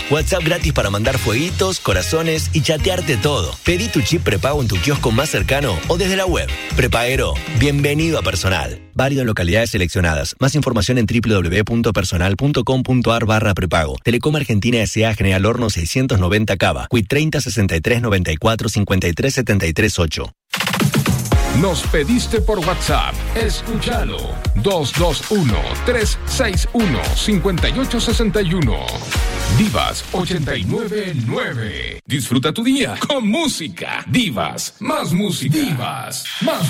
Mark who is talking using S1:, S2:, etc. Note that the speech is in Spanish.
S1: WhatsApp gratis para mandar fueguitos, corazones y chatearte todo. Pedí tu chip prepago en tu kiosco más cercano o desde la web. Prepaguero, bienvenido a Personal. Válido en localidades seleccionadas. Más información en www.personal.com.ar/prepago. Telecom Argentina S.A. General Horno 690 Cava. Quit 30 63 94 53 73 8.
S2: Nos pediste por WhatsApp. Escúchalo. 221-361-5861. Divas 899. Disfruta tu día con música. Divas, más música. Divas, más